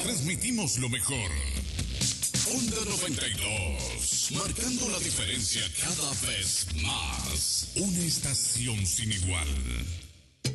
transmitimos lo mejor. Onda 92, marcando la diferencia cada vez más. Una estación sin igual.